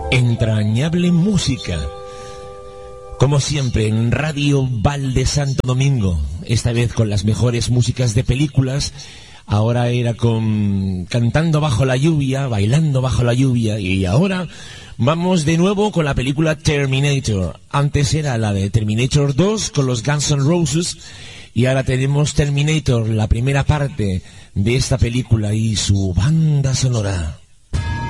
Entrañable música, como siempre en Radio Valde Santo Domingo, esta vez con las mejores músicas de películas. Ahora era con Cantando bajo la lluvia, Bailando bajo la lluvia, y ahora vamos de nuevo con la película Terminator. Antes era la de Terminator 2 con los Guns N' Roses, y ahora tenemos Terminator, la primera parte de esta película y su banda sonora.